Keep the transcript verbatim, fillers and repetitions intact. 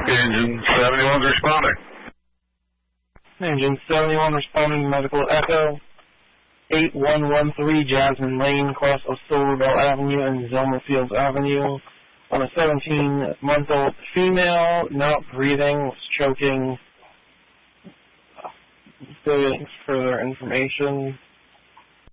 Okay, engine seventy-one's responding. Engine seventy-one responding to medical echo. eight one one three Jasmine Lane, cross of Silverville Avenue and Zelma Fields Avenue. On a seventeen-month-old female, not breathing, was choking. Still getting further information.